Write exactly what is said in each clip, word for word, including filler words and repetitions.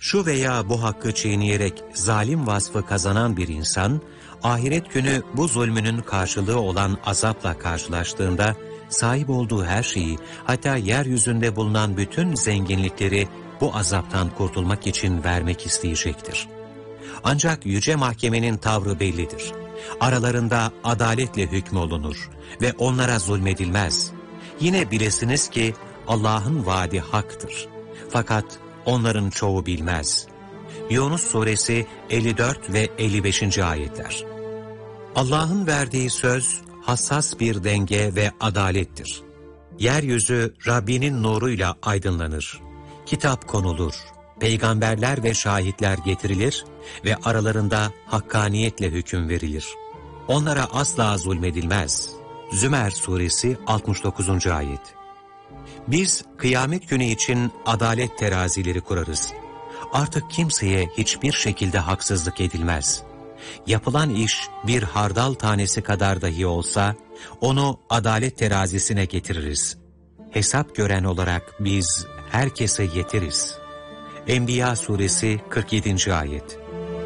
Şu veya bu hakkı çiğneyerek zalim vasfı kazanan bir insan, ahiret günü bu zulmünün karşılığı olan azapla karşılaştığında, sahip olduğu her şeyi, hatta yeryüzünde bulunan bütün zenginlikleri bu azaptan kurtulmak için vermek isteyecektir. Ancak Yüce Mahkemenin tavrı bellidir. Aralarında adaletle hükmolunur ve onlara zulmedilmez. Yine bilesiniz ki Allah'ın vaadi haktır. Fakat onların çoğu bilmez. Yunus Suresi elli dört ve elli beşinci ayetler. Allah'ın verdiği söz hassas bir denge ve adalettir. Yeryüzü Rabbinin nuruyla aydınlanır. Kitap konulur, peygamberler ve şahitler getirilir ve aralarında hakkaniyetle hüküm verilir. Onlara asla zulmedilmez. Zümer Suresi altmış dokuzuncu ayet. Biz kıyamet günü için adalet terazileri kurarız. Artık kimseye hiçbir şekilde haksızlık edilmez. Yapılan iş bir hardal tanesi kadar dahi olsa, onu adalet terazisine getiririz. Hesap gören olarak biz herkese yeteriz. Enbiya Suresi kırk yedinci ayet.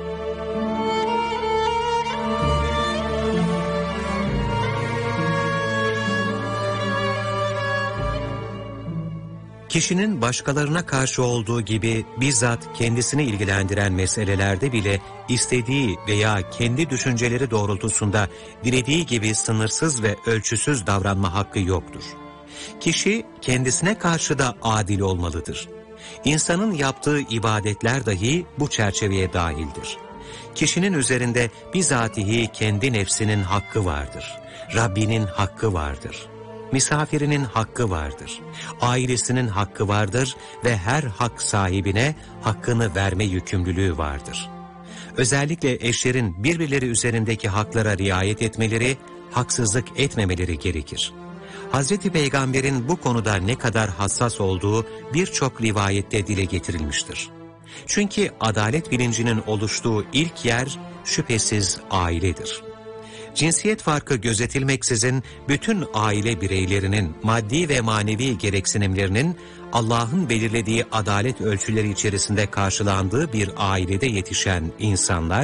Kişinin başkalarına karşı olduğu gibi bizzat kendisini ilgilendiren meselelerde bile istediği veya kendi düşünceleri doğrultusunda dilediği gibi sınırsız ve ölçüsüz davranma hakkı yoktur. Kişi kendisine karşı da adil olmalıdır. İnsanın yaptığı ibadetler dahi bu çerçeveye dahildir. Kişinin üzerinde bizatihi kendi nefsinin hakkı vardır. Rabbinin hakkı vardır. Misafirinin hakkı vardır. Ailesinin hakkı vardır ve her hak sahibine hakkını verme yükümlülüğü vardır. Özellikle eşlerin birbirleri üzerindeki haklara riayet etmeleri, haksızlık etmemeleri gerekir. Hazreti Peygamber'in bu konuda ne kadar hassas olduğu birçok rivayette dile getirilmiştir. Çünkü adalet bilincinin oluştuğu ilk yer şüphesiz ailedir. Cinsiyet farkı gözetilmeksizin bütün aile bireylerinin maddi ve manevi gereksinimlerinin Allah'ın belirlediği adalet ölçüleri içerisinde karşılandığı bir ailede yetişen insanlar,